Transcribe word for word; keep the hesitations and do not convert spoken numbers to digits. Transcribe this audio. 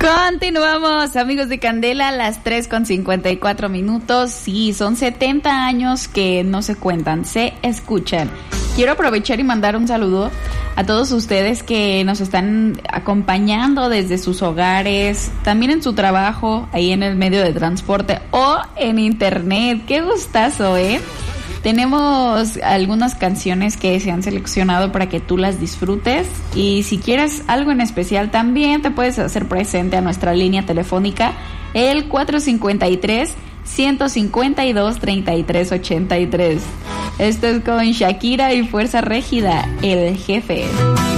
Continuamos, amigos de Candela, a las tres con cincuenta y cuatro minutos. Sí, son setenta años que no se cuentan, se escuchan. Quiero aprovechar y mandar un saludo a todos ustedes que nos están acompañando desde sus hogares, también en su trabajo, ahí en el medio de transporte o en internet. ¡Qué gustazo, eh! Tenemos algunas canciones que se han seleccionado para que tú las disfrutes, y si quieres algo en especial también te puedes hacer presente a nuestra línea telefónica, el cuatro cinco tres, uno cinco dos, tres tres ocho tres. Esto es con Shakira y Fuerza Régida, El Jefe.